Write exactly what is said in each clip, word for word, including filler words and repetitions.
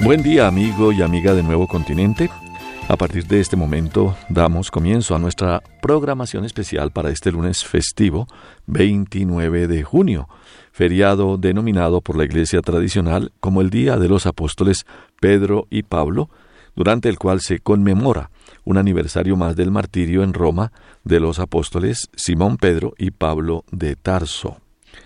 Buen día, amigo y amiga de Nuevo Continente. A partir de este momento damos comienzo a nuestra programación especial para este lunes festivo veintinueve de junio, feriado denominado por la Iglesia tradicional como el Día de los Apóstoles Pedro y Pablo, durante el cual se conmemora un aniversario más del martirio en Roma de los apóstoles Simón Pedro y Pablo de Tarso.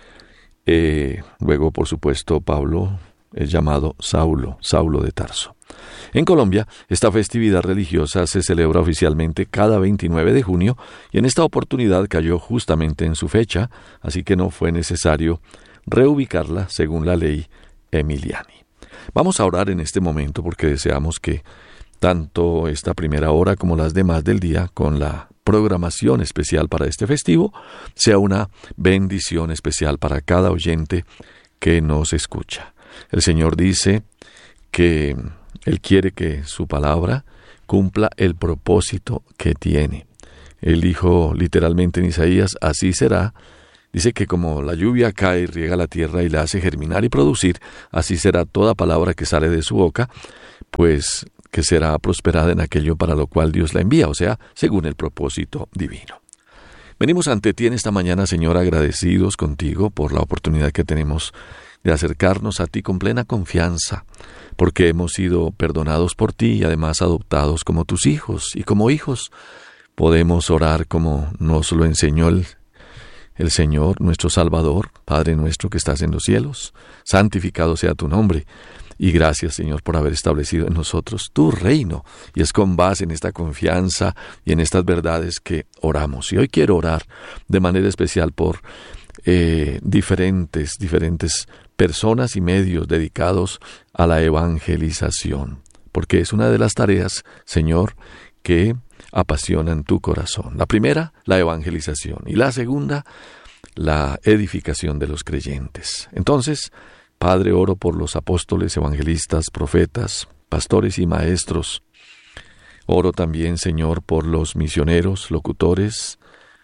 Eh, luego, por supuesto, Pablo es llamado Saulo, Saulo de Tarso. En Colombia, esta festividad religiosa se celebra oficialmente cada veintinueve de junio y en esta oportunidad cayó justamente en su fecha, así que no fue necesario reubicarla según la ley Emiliani. Vamos a orar en este momento porque deseamos que tanto esta primera hora como las demás del día, con la programación especial para este festivo, sea una bendición especial para cada oyente que nos escucha. El Señor dice que Él quiere que su palabra cumpla el propósito que tiene. Él dijo literalmente en Isaías, así será. Dice que como la lluvia cae y riega la tierra y la hace germinar y producir, así será toda palabra que sale de su boca, pues que será prosperada en aquello para lo cual Dios la envía, o sea, según el propósito divino. Venimos ante ti en esta mañana, Señor, agradecidos contigo por la oportunidad que tenemos de acercarnos a ti con plena confianza, porque hemos sido perdonados por ti y además adoptados como tus hijos, y como hijos podemos orar como nos lo enseñó el, el Señor, nuestro Salvador. Padre nuestro que estás en los cielos, santificado sea tu nombre. Y gracias, Señor, por haber establecido en nosotros tu reino. Y es con base en esta confianza y en estas verdades que oramos. Y hoy quiero orar de manera especial por eh, diferentes, diferentes personas y medios dedicados a la evangelización. Porque es una de las tareas, Señor, que apasionan tu corazón. La primera, la evangelización. Y la segunda, la edificación de los creyentes. Entonces, Padre, oro por los apóstoles, evangelistas, profetas, pastores y maestros. Oro también, Señor, por los misioneros, locutores,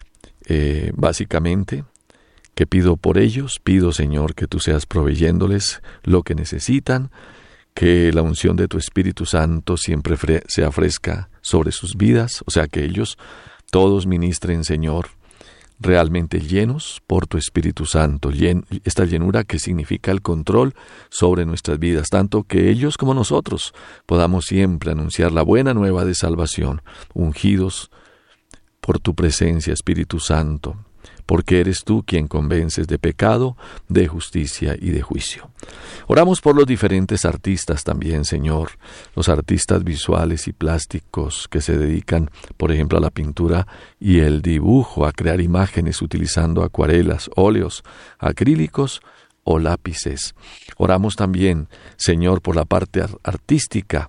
eh, básicamente, que pido por ellos. Pido, Señor, que tú seas proveyéndoles lo que necesitan, que la unción de tu Espíritu Santo siempre fre- sea fresca sobre sus vidas, o sea, que ellos todos ministren, Señor, realmente llenos por tu Espíritu Santo, llen, esta llenura que significa el control sobre nuestras vidas, tanto que ellos como nosotros podamos siempre anunciar la buena nueva de salvación, ungidos por tu presencia, Espíritu Santo, porque eres tú quien convences de pecado, de justicia y de juicio. Oramos por los diferentes artistas también, Señor, los artistas visuales y plásticos que se dedican, por ejemplo, a la pintura y el dibujo, a crear imágenes utilizando acuarelas, óleos, acrílicos o lápices. Oramos también, Señor, por la parte artística,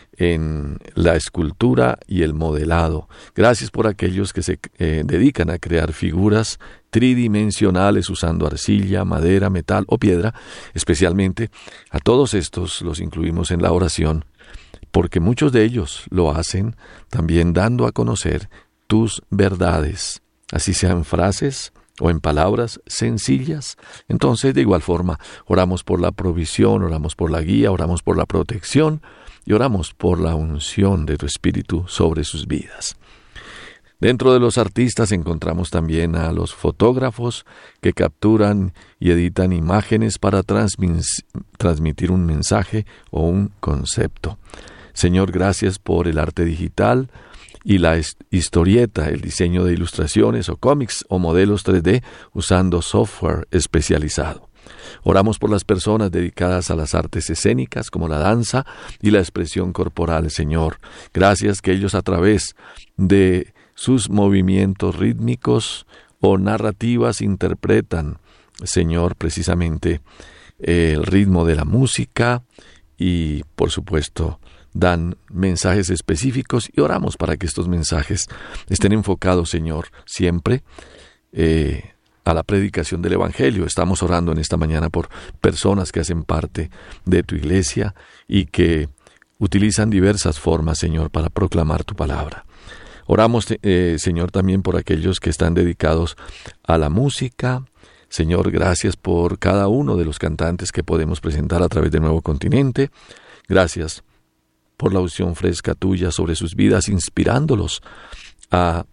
en la escultura y el modelado. Gracias por aquellos que se eh, dedican a crear figuras tridimensionales usando arcilla, madera, metal o piedra. Especialmente a todos estos los incluimos en la oración, porque muchos de ellos lo hacen también dando a conocer tus verdades, así sean frases o en palabras sencillas. Entonces, de igual forma, oramos por la provisión, oramos por la guía, oramos por la protección, y oramos por la unción de tu Espíritu sobre sus vidas. Dentro de los artistas encontramos también a los fotógrafos que capturan y editan imágenes para transmis- transmitir un mensaje o un concepto. Señor, gracias por el arte digital y la historieta, el diseño de ilustraciones o cómics o modelos tres D usando software especializado. Oramos por las personas dedicadas a las artes escénicas como la danza y la expresión corporal, Señor. Gracias que ellos a través de sus movimientos rítmicos o narrativas interpretan, Señor, precisamente el ritmo de la música y, por supuesto, dan mensajes específicos y oramos para que estos mensajes estén enfocados, Señor, siempre eh, a la predicación del Evangelio. Estamos orando en esta mañana por personas que hacen parte de tu iglesia y que utilizan diversas formas, Señor, para proclamar tu palabra. Oramos, eh, Señor, también por aquellos que están dedicados a la música. Señor, gracias por cada uno de los cantantes que podemos presentar a través de Nuevo Continente, Gracias por la unción fresca tuya sobre sus vidas, inspirándolos a,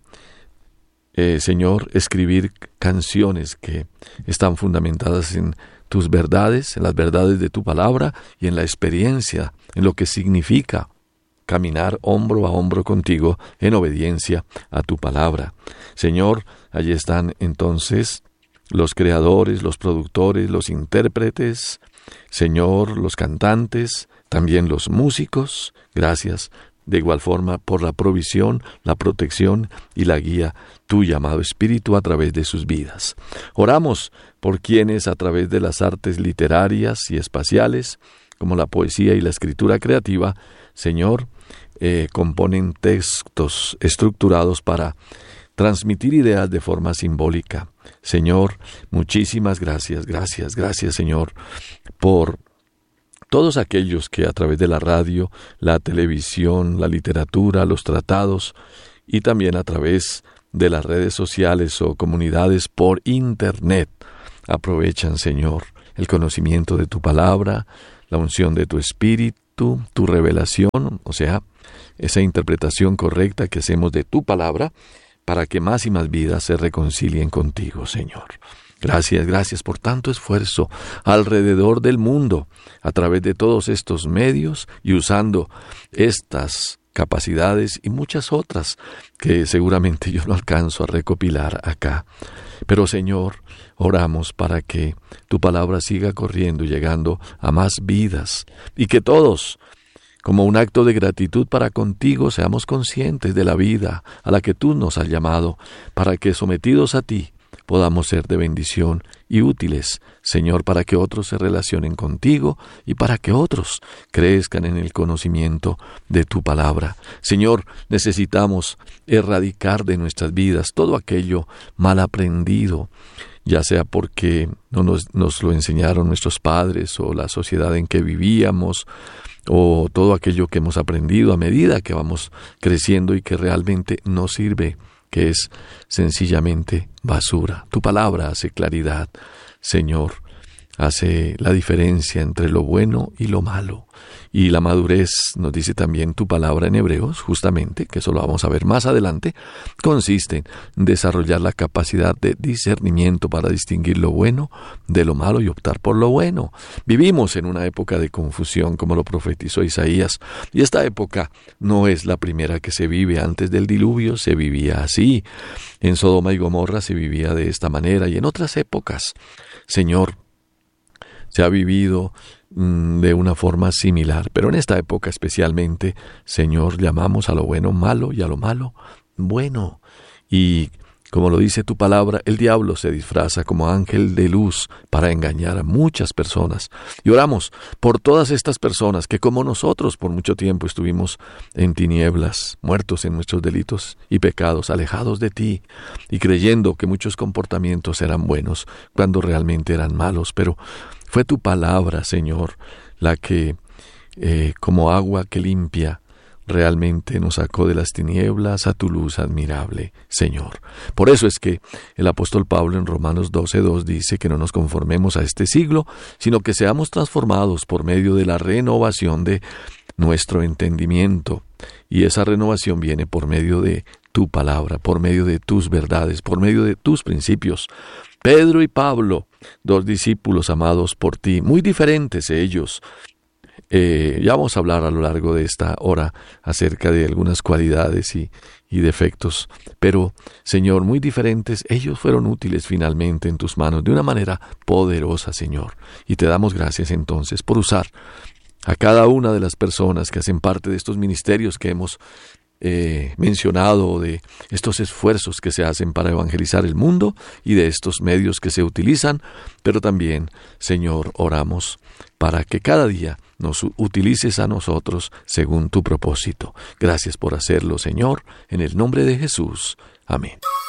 eh, Señor, escribir canciones que están fundamentadas en tus verdades, en las verdades de tu palabra y en la experiencia, en lo que significa caminar hombro a hombro contigo en obediencia a tu palabra. Señor, allí están entonces los creadores, los productores, los intérpretes, Señor, los cantantes, también los músicos. Gracias de igual forma por la provisión, la protección y la guía tuya, amado Espíritu, a través de sus vidas. Oramos por quienes a través de las artes literarias y espaciales, como la poesía y la escritura creativa, Señor, eh, componen textos estructurados para transmitir ideas de forma simbólica. Señor, muchísimas gracias, gracias, gracias, Señor, por todos aquellos que a través de la radio, la televisión, la literatura, los tratados y también a través de las redes sociales o comunidades por Internet aprovechan, Señor, el conocimiento de tu palabra, la unción de tu Espíritu, tu revelación, o sea, esa interpretación correcta que hacemos de tu palabra para que más y más vidas se reconcilien contigo, Señor. Gracias, gracias por tanto esfuerzo alrededor del mundo, a través de todos estos medios y usando estas capacidades y muchas otras que seguramente yo no alcanzo a recopilar acá. Pero, Señor, oramos para que tu palabra siga corriendo y llegando a más vidas y que todos, como un acto de gratitud para contigo, seamos conscientes de la vida a la que tú nos has llamado, para que sometidos a ti podamos ser de bendición y útiles, Señor, para que otros se relacionen contigo y para que otros crezcan en el conocimiento de tu palabra. Señor, necesitamos erradicar de nuestras vidas todo aquello mal aprendido, ya sea porque no nos, nos lo enseñaron nuestros padres o la sociedad en que vivíamos, o todo aquello que hemos aprendido a medida que vamos creciendo y que realmente no sirve, que es sencillamente basura. Tu palabra hace claridad, Señor, hace la diferencia entre lo bueno y lo malo. Y la madurez, nos dice también tu palabra en Hebreos, justamente, que eso lo vamos a ver más adelante, consiste en desarrollar la capacidad de discernimiento para distinguir lo bueno de lo malo y optar por lo bueno. Vivimos en una época de confusión, como lo profetizó Isaías, y esta época no es la primera que se vive. Antes del diluvio se vivía así, en Sodoma y Gomorra se vivía de esta manera, y en otras épocas, Señor, se ha vivido mm, de una forma similar, pero en esta época especialmente, Señor, llamamos a lo bueno malo y a lo malo bueno. Y como lo dice tu palabra, el diablo se disfraza como ángel de luz para engañar a muchas personas. Y oramos por todas estas personas que, como nosotros, por mucho tiempo estuvimos en tinieblas, muertos en nuestros delitos y pecados, alejados de ti, y creyendo que muchos comportamientos eran buenos cuando realmente eran malos. Pero fue tu palabra, Señor, la que, eh, como agua que limpia, realmente nos sacó de las tinieblas a tu luz admirable, Señor. Por eso es que el apóstol Pablo en Romanos doce dos dice que no nos conformemos a este siglo, sino que seamos transformados por medio de la renovación de nuestro entendimiento. Y esa renovación viene por medio de tu palabra, por medio de tus verdades, por medio de tus principios. Pedro y Pablo, dos discípulos amados por ti, muy diferentes ellos. Eh, ya vamos a hablar a lo largo de esta hora acerca de algunas cualidades y, y defectos, pero, Señor, muy diferentes, ellos fueron útiles finalmente en tus manos de una manera poderosa, Señor. Y te damos gracias entonces por usar a cada una de las personas que hacen parte de estos ministerios que hemos Eh, mencionado, de estos esfuerzos que se hacen para evangelizar el mundo y de estos medios que se utilizan, pero también, Señor, oramos para que cada día nos utilices a nosotros según tu propósito. Gracias por hacerlo, Señor, en el nombre de Jesús. Amén.